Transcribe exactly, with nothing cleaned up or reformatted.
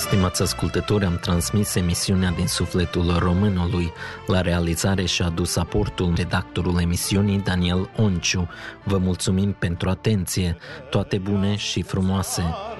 Stimați ascultători, am transmis emisiunea din sufletul românului. La realizare și-a adus aportul redactorul emisiunii Daniel Onciu. Vă mulțumim pentru atenție. Toate bune și frumoase!